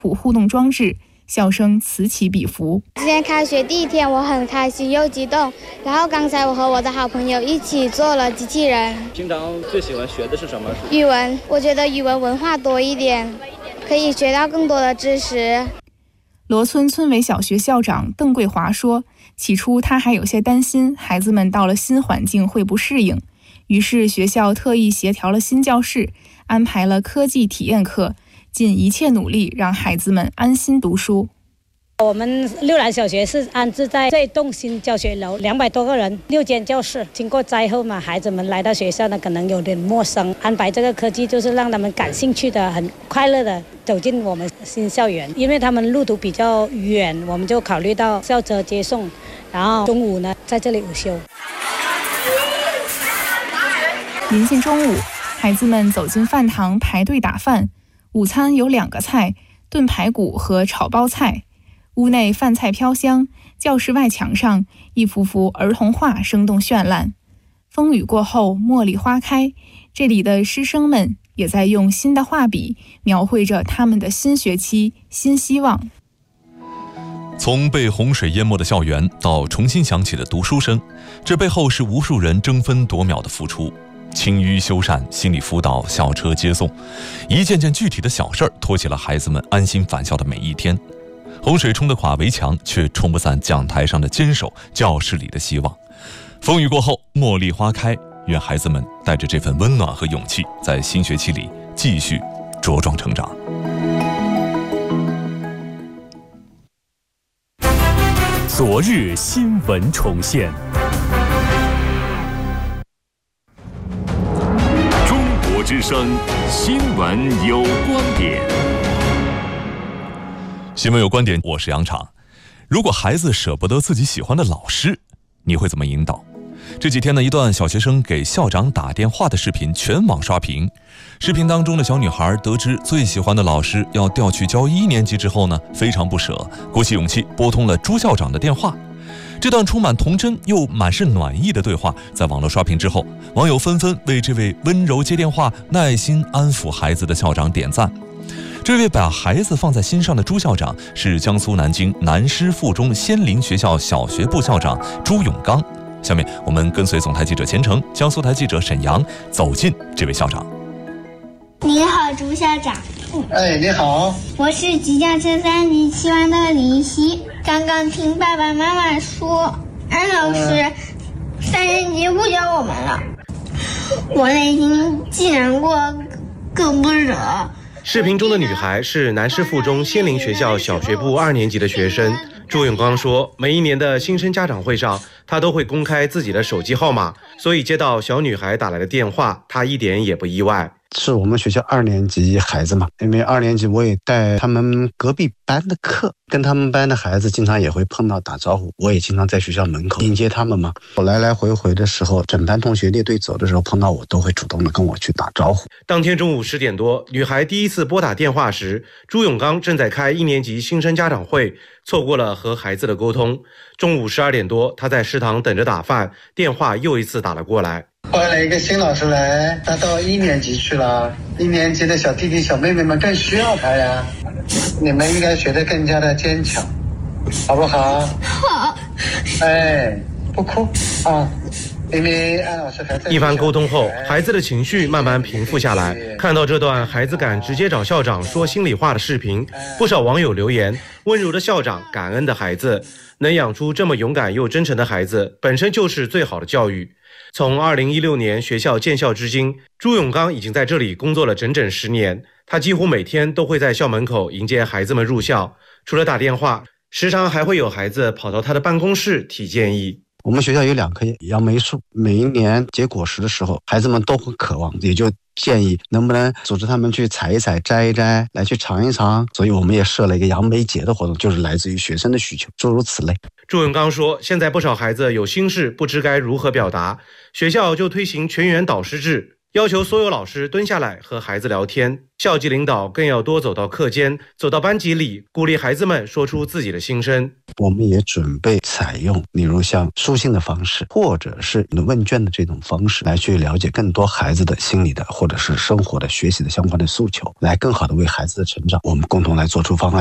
互动装置，笑声此起彼伏。 今天开学第一天，我很开心又激动。然后刚才我和我的好朋友一起做了机器人。 平常最喜欢学的是什么？ 语文，我觉得语文文化多一点，可以学到更多的知识。 罗村村委小学校长邓桂华说，起初他还有些担心孩子们到了新环境会不适应，于是学校特意协调了新教室，安排了科技体验课，尽一切努力让孩子们安心读书。 我们六兰小学是安置在这栋新教学楼，200多个人，6间教室。经过灾后嘛，孩子们来到学校呢，可能有点陌生。安排这个科技，就是让他们感兴趣的、很快乐的走进我们新校园。因为他们路途比较远，我们就考虑到校车接送，然后中午呢在这里午休。 临近中午，孩子们走进饭堂排队打饭。午餐有2个菜，炖排骨和炒包菜。屋内饭菜飘香，教室外墙上一幅幅儿童画生动绚烂。风雨过后，茉莉花开，这里的师生们也在用新的画笔描绘着他们的新学期、新希望。 从被洪水淹没的校园到重新响起的读书声，这背后是无数人争分夺秒的付出。清淤修缮、心理辅导、校车接送，一件件具体的小事儿托起了孩子们安心返校的每一天。洪水冲得垮围墙，却冲不散讲台上的坚守，教室里的希望。风雨过后，茉莉花开，愿孩子们带着这份温暖和勇气，在新学期里继续茁壮成长。 昨日新闻重现， 中国之声新闻有观点。 新闻有观点，我是杨昶。如果孩子舍不得自己喜欢的老师，你会怎么引导？这几天呢，一段小学生给校长打电话的视频全网刷屏。视频当中的小女孩得知最喜欢的老师要调去教1年级之后呢，非常不舍，鼓起勇气拨通了朱校长的电话。这段充满童真又满是暖意的对话，在网络刷屏之后，网友纷纷为这位温柔接电话、耐心安抚孩子的校长点赞。这位把孩子放在心上的朱校长是江苏南京南师附中仙林学校小学部校长朱永刚。下面我们跟随总台记者钱程、江苏台记者沈阳走进这位校长。 你好，朱校长。 你好， 我是即将升3级期望的林夕。刚刚听爸爸妈妈说，安老师3年级不教我们了，我内心既难过更不舍。 视频中的女孩是南师附中仙林学校小学部2年级的学生。朱永刚说，每一年的新生家长会上，他都会公开自己的手机号码，所以接到小女孩打来的电话，他一点也不意外。 是我们学校2年级孩子嘛，因为2年级我也带他们隔壁班的课，跟他们班的孩子经常也会碰到打招呼，我也经常在学校门口迎接他们嘛。我来来回回的时候，整班同学列队走的时候碰到我，都会主动的跟我去打招呼。 当天中午10点多，女孩第一次拨打电话时，朱永刚正在开1年级新生家长会，错过了和孩子的沟通。中午12点多，他在食堂等着打饭，电话又一次打了过来。 换了一个新老师来，他到1年级去了，1年级的小弟弟小妹妹们更需要他呀，你们应该学得更加的坚强，好不好？ 好。 不哭啊，因为安老师还在。 一番沟通后，孩子的情绪慢慢平复下来。看到这段孩子敢直接找校长说心里话的视频，不少网友留言：温柔的校长，感恩的孩子，能养出这么勇敢又真诚的孩子，本身就是最好的教育。从2016年学校建校至今，朱永刚已经在这里工作了整整10年。他几乎每天都会在校门口迎接孩子们入校，除了打电话，时常还会有孩子跑到他的办公室提建议。 我们学校有2棵杨梅树，每一年结果实的时候，孩子们都很渴望，也就建议能不能组织他们去采一采、摘一摘，来去尝一尝。所以我们也设了一个杨梅节的活动，就是来自于学生的需求，诸如此类。 朱永刚说，现在不少孩子有心事不知该如何表达，学校就推行全员导师制， 要求所有老师蹲下来和孩子聊天，校级领导更要多走到课间，走到班级里，鼓励孩子们说出自己的心声。 我们也准备采用，例如像书信的方式，或者是问卷的这种方式，来去了解更多孩子的心理的或者是生活的学习的相关的诉求，来更好的为孩子的成长，我们共同来做出方案。